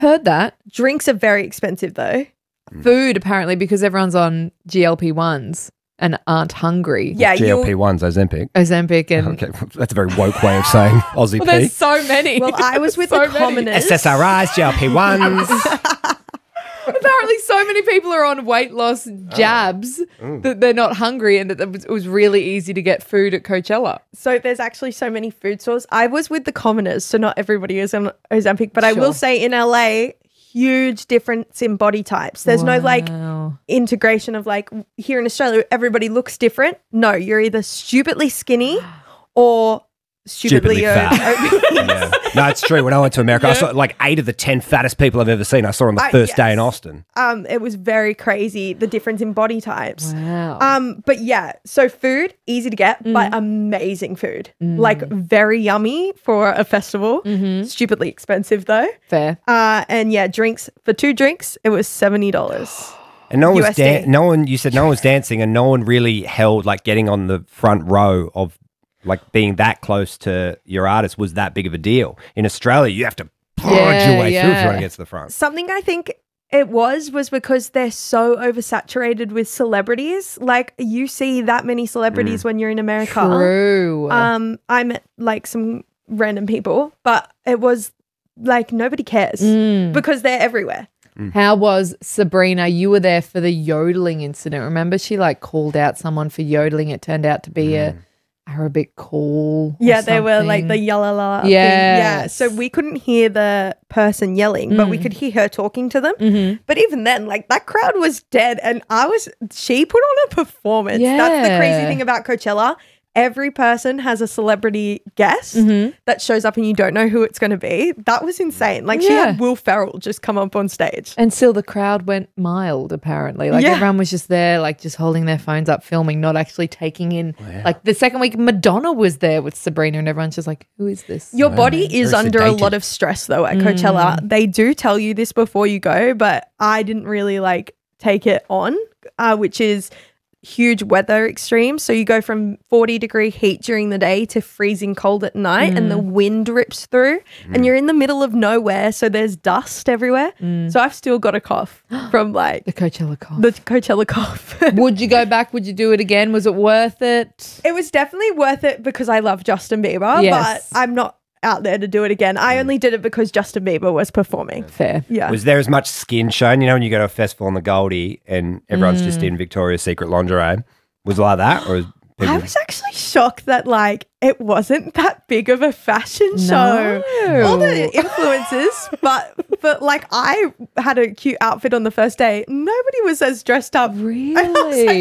Heard that. Drinks are very expensive though. Food, apparently, because everyone's on GLP-1s and aren't hungry. Yeah, GLP-1s, Ozempic. Ozempic and... Okay, that's a very woke way of saying Aussie Well, P. there's so many. Well, I was with So the many. commoners. SSRIs, GLP-1s. Apparently so many people are on weight loss jabs that they're not hungry, and it was really easy to get food at Coachella. So there's actually so many food stores. I was with the commoners, so not everybody is on Ozempic, but I will say in LA, huge difference in body types. There's no like integration of like here in Australia, everybody looks different. No, you're either stupidly skinny or stupidly fat. Yeah. No, it's true. When I went to America, I saw like 8 of the 10 fattest people I've ever seen. I saw on the first day in Austin. It was very crazy, the difference in body types. Wow. But yeah, so food, easy to get, but amazing food. Like very yummy for a festival. Stupidly expensive though. Fair. And yeah, drinks, for 2 drinks, it was $70. And no one was USD. you said no one was dancing, and no one really held like getting on the front row of like being that close to your artist was that big of a deal. In Australia, you have to plod your way through if you want to get to the front. Something I think it was because they're so oversaturated with celebrities. Like you see that many celebrities when you're in America. True. I met like some random people, but it was like nobody cares because they're everywhere. How was Sabrina? You were there for the yodeling incident. Remember she like called out someone for yodeling. It turned out to be a Arabic call. Yeah, they were like the yalla. Yeah. So we couldn't hear the person yelling, but we could hear her talking to them. But even then, like that crowd was dead, and she put on a performance. Yeah. That's the crazy thing about Coachella. Every person has a celebrity guest that shows up and you don't know who it's going to be. That was insane. Like she had Will Ferrell just come up on stage. And still the crowd went mild, apparently. Like everyone was just there, like just holding their phones up, filming, not actually taking in. Like the second week, Madonna was there with Sabrina and everyone's just like, who is this? Your body is under a lot of stress though at Coachella. They do tell you this before you go, but I didn't really like take it on, which is huge weather extremes. So you go from 40-degree heat during the day to freezing cold at night, and the wind rips through and you're in the middle of nowhere, so there's dust everywhere. So I've still got a cough from like the Coachella cough. The Coachella cough. Would you go back? Would you do it again? Was it worth it? It was definitely worth it because I love Justin Bieber, but I'm not out there to do it again. I only did it because Justin Bieber was performing. Fair. Yeah. Was there as much skin shown? You know, when you go to a festival on the Goldie and everyone's just in Victoria's Secret lingerie, was it like that? Or I was actually shocked that like it wasn't that big of a fashion show. All the influencers, but like I had a cute outfit on the first day. Nobody was as dressed up. Really? And I was like,